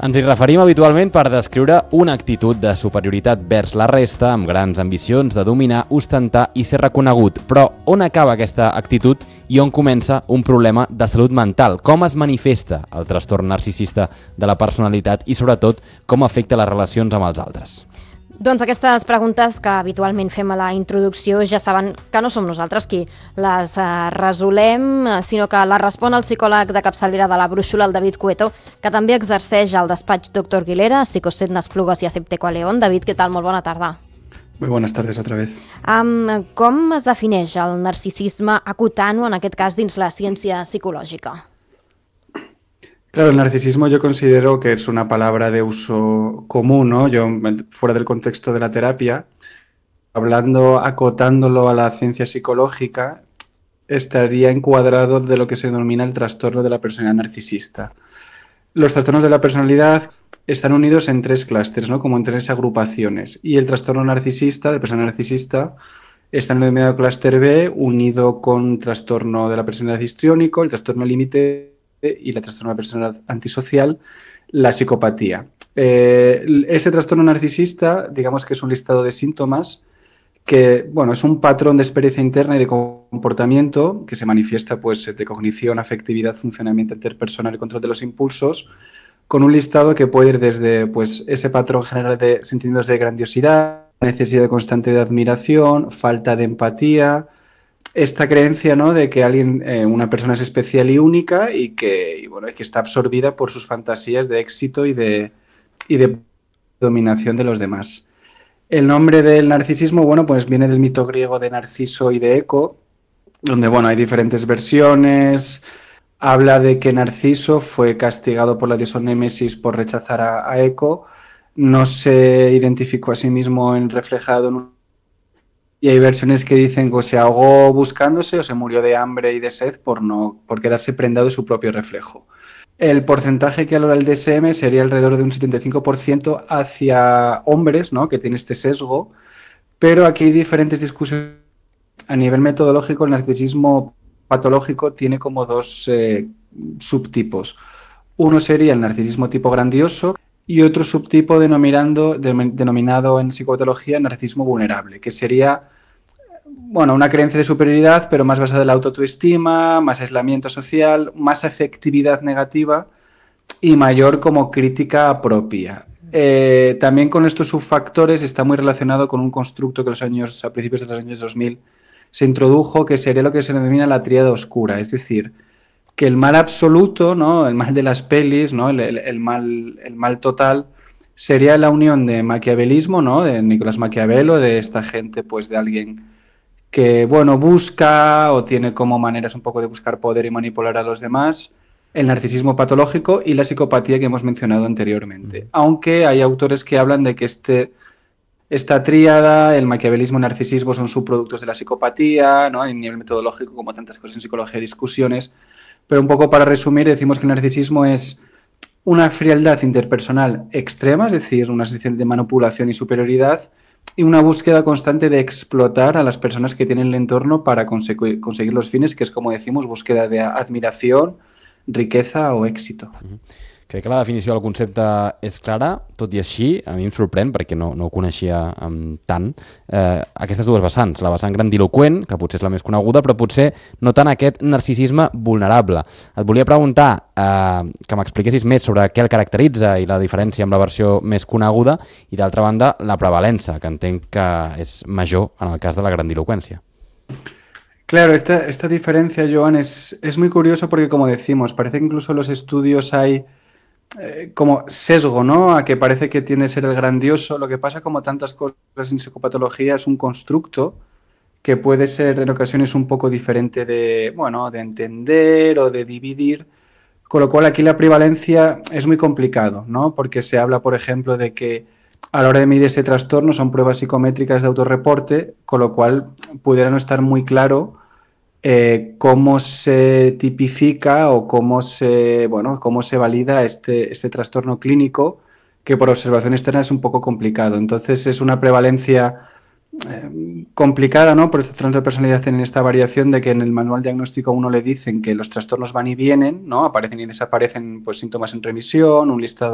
Ens hi referim habitualment per descriure una actitud de superioritat vers la resta, amb grans ambicions de dominar, ostentar i ser reconegut. Però on acaba aquesta actitud i on comença un problema de salut mental? Com es manifesta el trastorn narcisista de la personalitat i, sobretot, com afecta les relacions amb els altres? Doncs aquestes preguntes que habitualment fem a la introducció ja saben que no som nosaltres qui les resolem, sinó que la respon el psicòleg de capçalera de la Brúixola, el David Cueto, que també exerceix al despatx Dr. Guilera, Psicoset, Esplugues i Acepteco a León. David, què tal? Molt bona tarda. Muy buenas tardes otra vez. Com es defineix el narcisisme acotant-ho, en aquest cas, dins la ciència psicològica? Claro, el narcisismo yo considero que es una palabra de uso común, ¿no? Yo, fuera del contexto de la terapia, acotándolo a la ciencia psicológica, estaría encuadrado de lo que se denomina el trastorno de la personalidad narcisista. Los trastornos de la personalidad están unidos en tres clústeres, ¿no? Como en tres agrupaciones. Y el trastorno narcisista, de personalidad narcisista, está en el denominado clúster B, unido con trastorno de la personalidad histriónico, el trastorno límite y la trastorno de la personalidad antisocial, la psicopatía. Este trastorno narcisista, digamos que es un listado de síntomas que, bueno, es un patrón de experiencia interna y de comportamiento que se manifiesta, pues, de cognición, afectividad, funcionamiento interpersonal y control de los impulsos, con un listado que puede ir desde, pues, ese patrón general de sentimientos de grandiosidad, necesidad constante de admiración, falta de empatía, esta creencia, ¿no?, de que una persona es especial y única y que está absorbida por sus fantasías de éxito y de dominación de los demás. El nombre del narcisismo, bueno, pues viene del mito griego de Narciso y de Eco, donde, bueno, hay diferentes versiones. Habla de que Narciso fue castigado por la diosa Némesis por rechazar a Eco. No se identificó a sí mismo reflejado en un... Y hay versiones que dicen que se ahogó buscándose o se murió de hambre y de sed por quedarse prendado de su propio reflejo. El porcentaje que valora el DSM sería alrededor de un 75% hacia hombres, ¿no?, que tiene este sesgo, pero aquí hay diferentes discusiones. A nivel metodológico, el narcisismo patológico tiene como dos subtipos. Uno sería el narcisismo tipo grandioso y otro subtipo denominado en psicopatología narcisismo vulnerable, que sería, bueno, una creencia de superioridad, pero más basada en la autoestima, más aislamiento social, más afectividad negativa y mayor como crítica propia. También con estos subfactores está muy relacionado con un constructo que a principios de los años 2000 se introdujo, que sería lo que se denomina la tríada oscura, es decir, que el mal absoluto, ¿no?, el mal de las pelis, ¿no?, el mal total, sería la unión de maquiavelismo, ¿no?, de Nicolás Maquiavelo, de esta gente, pues, de alguien que, bueno, busca o tiene como maneras un poco de buscar poder y manipular a los demás, el narcisismo patológico y la psicopatía que hemos mencionado anteriormente. Aunque hay autores que hablan de que esta tríada, el maquiavelismo y el narcisismo, son subproductos de la psicopatía, ¿no?, a nivel metodológico, como tantas cosas en psicología, discusiones. Pero un poco para resumir, decimos que el narcisismo es una frialdad interpersonal extrema, es decir, una sensación de manipulación y superioridad, y una búsqueda constante de explotar a las personas que tienen el entorno para conseguir los fines, que es, como decimos, búsqueda de admiración, riqueza o éxito. Crec que la definició del concepte és clara, tot i així, a mi em sorprèn, perquè no ho coneixia tant, aquestes dues vessants, la vessant grandiloqüent, que potser és la més coneguda, però potser no tant aquest narcisisme vulnerable. Et volia preguntar que m'expliquessis més sobre què el caracteritza i la diferència amb la versió més coneguda, i d'altra banda, la prevalença, que entenc que és major en el cas de la grandiloqüència. Claro, esta diferencia, Joan, es muy curioso porque, como decimos, parece que incluso en los estudios hay como sesgo, ¿no?, a que parece que tiende a ser el grandioso. Lo que pasa, como tantas cosas en psicopatología, es un constructo que puede ser en ocasiones un poco diferente de entender o de dividir, con lo cual aquí la prevalencia es muy complicado, ¿no?, porque se habla, por ejemplo, de que a la hora de medir ese trastorno son pruebas psicométricas de autorreporte, con lo cual pudiera no estar muy claro cómo se tipifica o cómo se valida este trastorno clínico, que por observación externa es un poco complicado. Entonces es una prevalencia complicada, ¿no?, por estos trastornos de personalidad tienen esta variación de que en el manual diagnóstico a uno le dicen que los trastornos van y vienen, ¿no?, aparecen y desaparecen, pues, síntomas en remisión, un listado